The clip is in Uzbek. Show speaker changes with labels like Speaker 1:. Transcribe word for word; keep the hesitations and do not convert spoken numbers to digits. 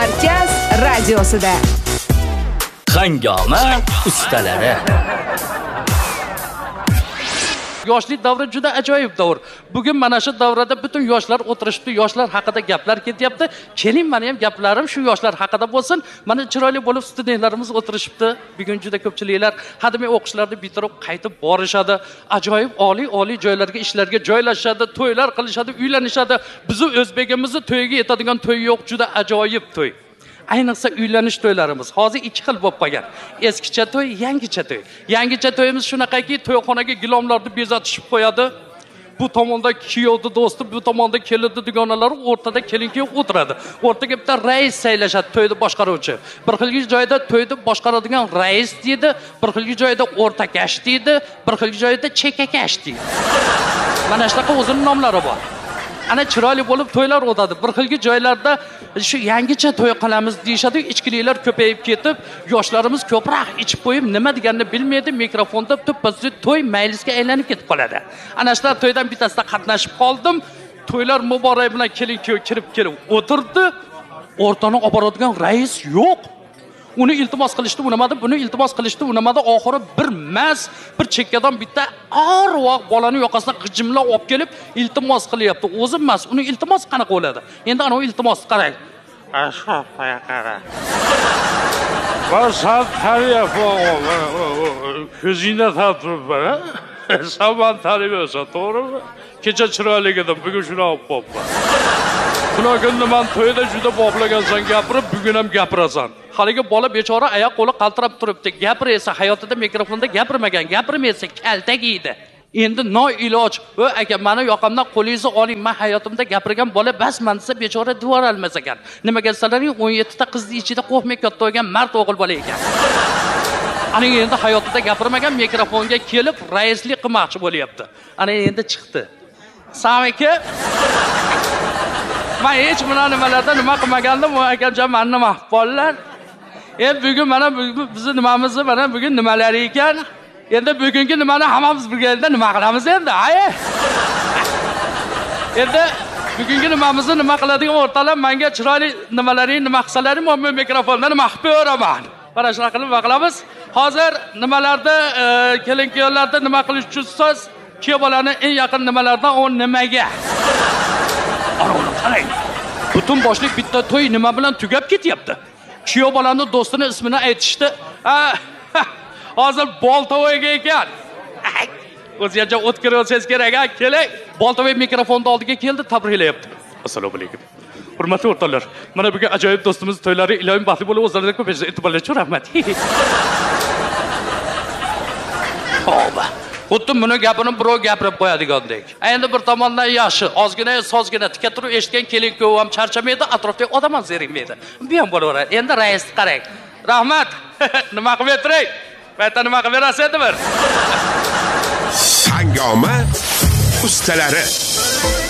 Speaker 1: Markaz radiosida.
Speaker 2: Hangoma ustalari. Yoshlik davri juda ajoyib davr. Bugun mana shu davrada butun yoshlar o'tirishibdi, yoshlar haqida gaplar ketyapti. Keling, meni ham gaplarim shu yoshlar haqida bo'lsin. Mana chiroyli bo'lib studentlarimiz o'tirishibdi. Bugun juda ko'pchiliklar hademay o'qishlarni bitirib qaytib borishadi. Ajoyib oliy oliy joylarga, ishlarga joylashadi, to'ylar qilishadi, uylanishadi. Bizi o'zbegimizning to'yiga yetadigan to'y yo'q, juda ajoyib to'y. Ayniqsa uylanish to'ylarimiz hozir ikki xil bo'lib qolgan. Eskicha to'y, yangicha to'y. Yangicha to'yimiz shunaqaki, to'yxonaga gilomlarni bezatishib qo'yadi. Bu tomonda kuyovni do'sti, bu tomonda kelindi dugonalari, o'rtada kelin-kuyov o'tiradi. O'rtaga bitta rais saylashadi, to'yni boshqaruvchi. Bir xilgi joyda to'yni boshqaradigan rais deydi, bir xilgi joyda o'rtakash deydi, bir xilgi joyda chekakash deydi. Mana shunaqa o'zining nomlari bor. Ana chiroyli bo'lib to'ylar o'tadi. Bir xilgi joylarda shu yangicha to'y qilamiz deyshadi, ichkiliklar ko'payib ketib, yoshlarimiz ko'proq ichib qo'yib, nima deganini bilmaydi, mikrofonda tuppa-tuppa to'y maylisga aylanib ketib qoladi. Ana shular to'ydan bittasida qatnashib qoldim. To'ylar muborak bilan kelin-kuyov kirib kelib o'tirdi. O'rtani olib boradigan rais yo'q. Uni iltimos qilishdi, unamadi, buni iltimos qilishdi, unamadi. Oxiri bir mas, bir chekkadan bitta orvoq bolani yoqasidan g'ijimlab olib kelib iltimos qilyapti. O'zi emas, uni iltimos qanaqa bo'ladi? Endi ana u iltimosni qarang.
Speaker 3: Ashab qara. Va sal tariyapman. Ko'zingda tatib bor-a? Saman tariyosa, to'g'rimi? Kecha chiroyli edim, bugun shuni olib qo'yibman. Shuna kunda men to'yda juda boblagansan gapirib, bugun ham gapirasan. Haligi bola bechora oyoq qo'li qaltirab turibdi. Gapirsa hayotida mikrofonda gapirmagan, gapirmaysa kaltak yeydi. Endi noiloj, "O aka, meni yoqamdan qo'lingizni oling, men hayotimda gapirgan bola basman" desa bechora devor olmas ekan. Nimaga desalaring, o'n yetti ta qizni ichida qo'rqmay katta bo'lgan mard o'g'il bola ekan. Ana endi hayotida gapirmagan mikrofonga kelib raislik qilmoqchi bo'lyapti. Ana endi chiqdi. Assalomu alaykum. Men hech buni nimalardan nima qilmagandim, o akajon, men nima bolalar. Endi bugun mana bizni nimamizni mana bugun nimalar ekan? Endi bugungi nimani hammamiz birgalikda nima qilamiz endi? Ay. Endi bugungi nimamizni nima qiladigan o'rtalar menga chiroyli nimalaring nima qilsalaring, men mikrofonda nima qilib beraman. Mana shunaqa qilib qilamiz. Hozir nimalarda kelin-kuyovlarda nima qilish uchun so'z, kuyov bolani eng yaqin nimalardan o nimaga? Ana uni qarang. Butun boshlik bitta to'y nima bilan tugab ketyapti? Kuyov bolaning do'stini ismini aytishdi. Ha, hozir Boltovoyga ekan. O'ziga o'tkir o'tsangiz kerak, ha, keling. Boltovoy mikrofonni oldiga keldi, tabriklayapti. Assalomu alaykum. Hurmatli o'rtoqlar, mana bugun ajoyib do'stimiz to'ylari iloyim baxtli bo'lib o'zlariga ko'p e'tiborlar uchun rahmat. Xo'p. Xuddi buni gapini birov gapirib qo'yadigandek. Endi bir tomondan yaxshi, ozgina sozgina tika turib eshitgan kelin-kuyov ham charchamaydi, atrofda odam ham zerikmaydi. Bu ham bo'laveradi. Endi raisni qarang. Rahmat. Nima qilib o'tiring? Qayta nima qilib berasiz endi bir?
Speaker 4: Hangoma ustalari.